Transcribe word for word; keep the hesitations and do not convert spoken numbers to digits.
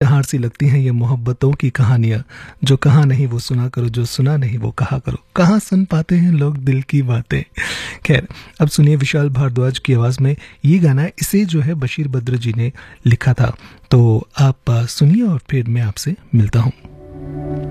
कहार सी लगती हैं ये मोहब्बतों की कहानियाँ, जो कहा नहीं वो सुना करो, जो सुना नहीं वो कहा करो, कहाँ सुन पाते हैं लोग दिल की बातें। खैर, अब सुनिए विशाल भारद्वाज की आवाज़ में ये गाना, इसे जो है बशीर बद्र जी ने लिखा था। तो आप सुनिए और फिर मैं आपसे मिलता हूँ।